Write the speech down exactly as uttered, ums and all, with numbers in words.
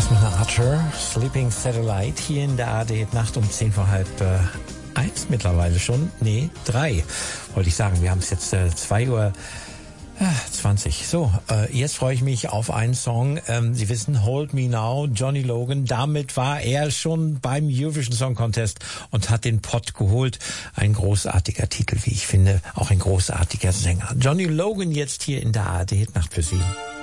Jasmine Archer, Sleeping Satellite, hier in der A R D-Nacht um zehn vor halb äh, eins mittlerweile schon. Nee, drei, wollte ich sagen. Wir haben es jetzt äh, zwei Uhr zwanzig. So, äh, jetzt freue ich mich auf einen Song. Ähm, Sie wissen, Hold Me Now, Johnny Logan. Damit war er schon beim Eurovision Song Contest und hat den Pott geholt. Ein großartiger Titel, wie ich finde. Auch ein großartiger Sänger. Johnny Logan jetzt hier in der A R D-Nacht für Sie.